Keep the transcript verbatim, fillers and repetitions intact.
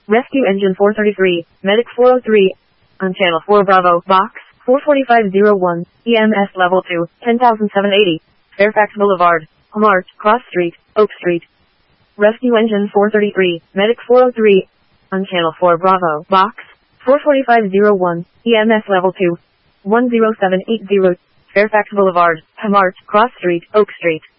Rescue Engine four thirty-three, Medic four oh three, on Channel four Bravo, Box four forty-five oh one, E M S Level two, ten thousand seven hundred eighty, Fairfax Boulevard, Mart, Cross Street, Oak Street. Rescue Engine four thirty-three, Medic four oh three, on Channel four Bravo, Box four forty-five oh one, E M S Level two, one oh seven eight oh, Fairfax Boulevard, Mart, Cross Street, Oak Street.